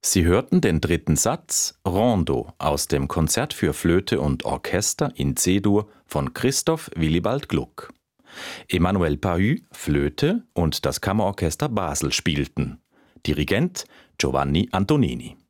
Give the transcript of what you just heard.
Sie hörten den dritten Satz Rondo aus dem Konzert für Flöte und Orchester in C-Dur von Christoph Willibald Gluck. Emmanuel Pahud, Flöte und das Kammerorchester Basel spielten. Dirigent Giovanni Antonini.